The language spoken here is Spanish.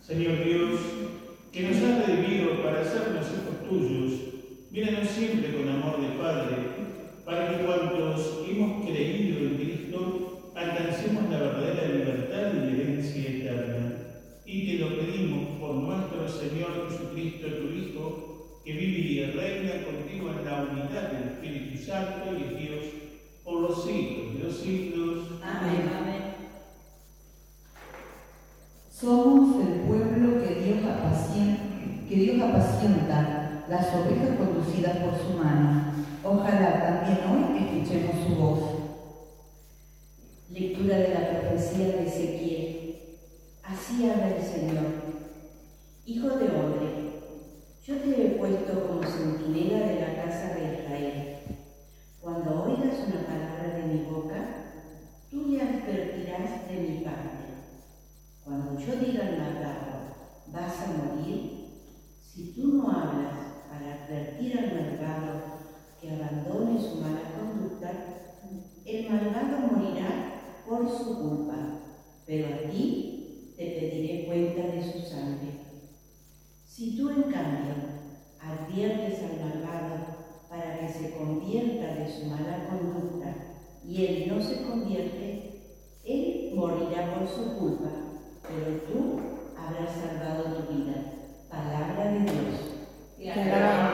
Señor Dios, que nos has redimido para hacernos hijos tuyos, míranos siempre con amor de Padre, para que cuantos hemos creído en Cristo alcancemos la verdadera libertad y la herencia eterna. Y te lo pedimos por nuestro Señor Jesucristo, tu Hijo, que vive y reina contigo en la unidad del Espíritu Santo y es Dios por los siglos de los siglos. Amén. Amén. Somos el pueblo que Dios apacienta, las ovejas conducidas por su mano. Ojalá también hoy escuchemos su voz. Lectura de la profecía de Ezequiel. Así habla el Señor. Hijo de hombre, yo te he puesto como centinela de la casa de Israel. Cuando oigas una palabra de mi boca, tú le advertirás de mi parte. Cuando yo diga al malvado, vas a morir, si tú no hablas para advertir al malvado que abandone su mala conducta, el malvado morirá por su culpa, pero a ti te pediré cuenta de su sangre. Si tú, en cambio, adviertes al malvado para que se convierta de su mala conducta y él no se convierte, él morirá por su culpa, pero tú habrás salvado tu vida. Palabra de Dios. Te alabamos.